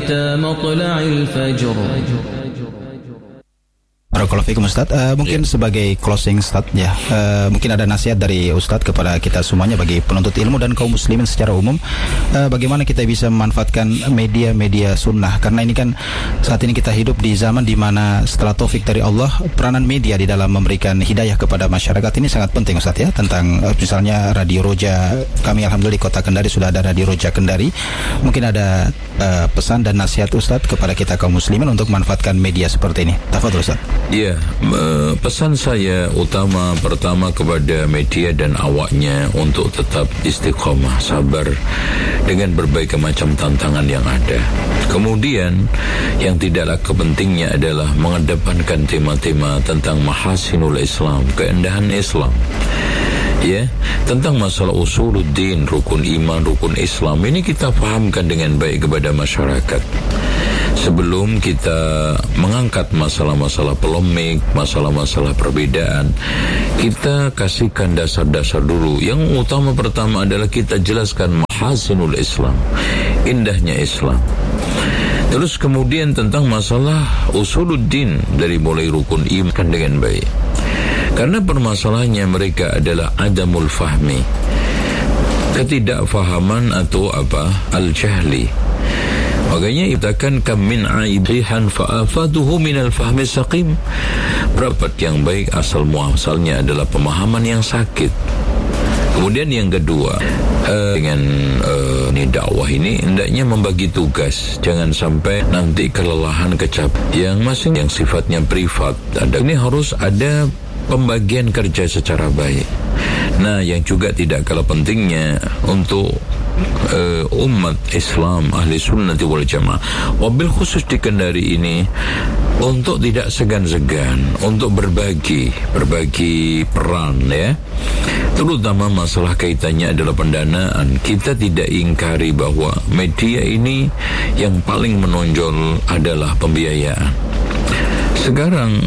حتى مطلع الفجر. Barakallahu fikum Ustaz. Mungkin sebagai closing Ustaz ya, mungkin ada nasihat dari Ustaz kepada kita semuanya bagi penuntut ilmu dan kaum muslimin secara umum, bagaimana kita bisa memanfaatkan media-media sunnah, karena ini kan saat ini kita hidup di zaman di mana setelah taufik dari Allah, peranan media di dalam memberikan hidayah kepada masyarakat ini sangat penting Ustaz ya. Tentang misalnya Radio Roja, kami alhamdulillah di Kota Kendari sudah ada Radio Roja Kendari. Mungkin ada pesan dan nasihat Ustaz kepada kita kaum muslimin untuk memanfaatkan media seperti ini. Tafadhol Ustaz. Ya, pesan saya pertama kepada media dan awaknya untuk tetap istiqomah, sabar dengan berbagai macam tantangan yang ada. Kemudian yang tidaklah kepentingnya adalah mengedepankan tema-tema tentang mahasinul Islam, keindahan Islam. Ya, tentang masalah usuluddin, rukun iman, rukun Islam, ini kita fahamkan dengan baik kepada masyarakat. Sebelum kita mengangkat masalah-masalah polemik, masalah-masalah perbedaan, kita kasihkan dasar-dasar dulu. Yang utama pertama adalah kita jelaskan mahasinul Islam, indahnya Islam. Terus kemudian tentang masalah usuluddin, dari mulai rukun iman dengan baik. Karena permasalahannya mereka adalah adamul fahmi, ketidakfahaman atau al-jahli. Makanya katakan kam min aidihan fa'afaduhu minal fahmi saqim. Berapa yang baik asal muasalnya adalah pemahaman yang sakit. Kemudian yang kedua, dengan ini dakwah ini hendaknya membagi tugas, jangan sampai nanti kelelahan, yang masing yang sifatnya privat. Ini harus ada pembagian kerja secara baik. Nah, yang juga tidak kalah pentingnya untuk umat Islam ahli sunnati wal jamaah, wabil khusus di Kendari ini, untuk tidak segan-segan untuk berbagi peran ya, terutama masalah kaitannya adalah pendanaan. Kita tidak ingkari bahwa media ini yang paling menonjol adalah pembiayaan. Sekarang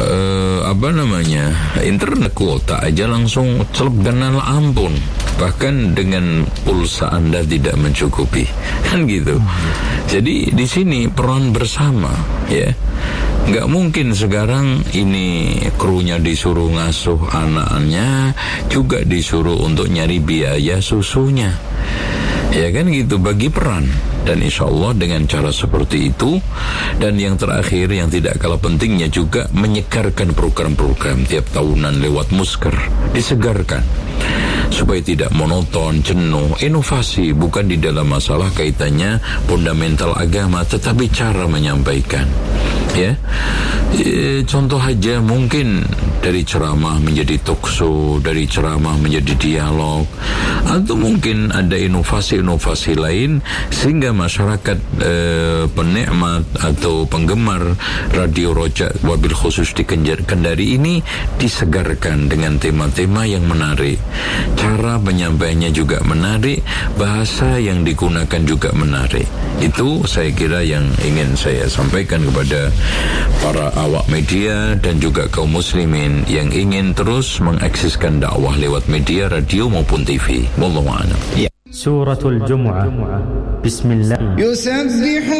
internet kuota aja langsung celupkan ampun, bahkan dengan pulsa Anda tidak mencukupi, kan gitu. Jadi di sini peran bersama ya. Nggak mungkin sekarang ini krunya disuruh ngasuh anaknya, juga disuruh untuk nyari biaya susunya, ya kan gitu, bagi peran. Dan insya Allah dengan cara seperti itu. Dan yang terakhir yang tidak kalah pentingnya juga menyegarkan program-program tiap tahunan lewat Musker, disegarkan supaya tidak monoton, jenuh. Inovasi bukan di dalam masalah kaitannya fundamental agama, tetapi cara menyampaikan ya. Contoh aja, mungkin dari ceramah menjadi talkshow, dari ceramah menjadi dialog, atau mungkin ada inovasi-inovasi lain sehingga masyarakat penikmat atau penggemar Radio Roja wabil khusus di Kendari ini disegarkan dengan tema-tema yang menarik, cara penyampaiannya juga menarik, bahasa yang digunakan juga menarik. Itu saya kira yang ingin saya sampaikan kepada para awak media dan juga kaum muslimin yang ingin terus mengeksiskan dakwah lewat media radio maupun TV. Wallahu a'lam. Suratul Jumu'ah. Bismillah.